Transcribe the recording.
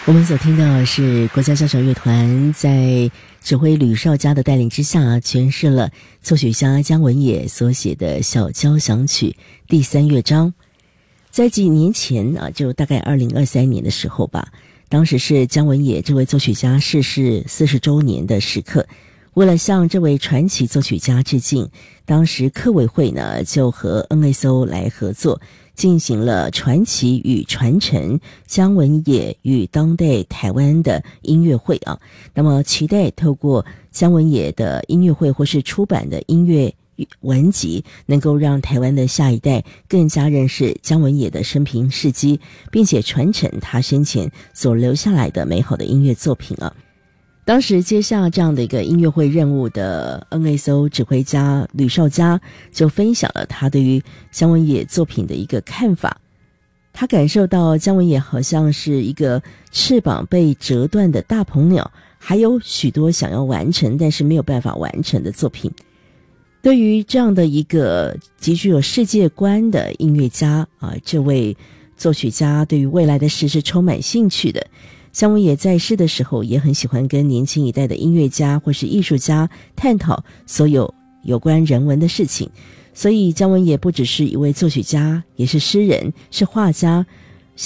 我们所听到的是国家交响乐团在指挥吕绍嘉的带领之下诠释了作曲家姜文也所写的小交响曲第3乐章。在几年前就大概2023年的时候吧，当时是姜文也这位作曲家逝世40周年的时刻。为了向这位传奇作曲家致敬，当时客委会呢就和 NSO 来合作，进行了传奇与传承姜文也与当代台湾的音乐会那么期待透过姜文也的音乐会或是出版的音乐文集，能够让台湾的下一代更加认识姜文也的生平事迹，并且传承他生前所留下来的美好的音乐作品当时接下这样的一个音乐会任务的 NSO 指挥家吕绍嘉就分享了他对于姜文也作品的一个看法。他感受到姜文也好像是一个翅膀被折断的大鹏鸟，还有许多想要完成但是没有办法完成的作品。对于这样的一个极具有世界观的音乐家这位作曲家对于未来的事是充满兴趣的。姜文也在世的时候也很喜欢跟年轻一代的音乐家或是艺术家探讨所有关人文的事情，所以姜文也不只是一位作曲家，也是诗人，是画家，